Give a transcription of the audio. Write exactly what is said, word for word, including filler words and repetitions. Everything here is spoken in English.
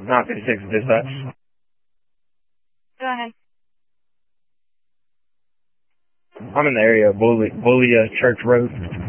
nine fifty-six dispatch. Go ahead. I'm in the area of Bully, Bully uh, Church Road.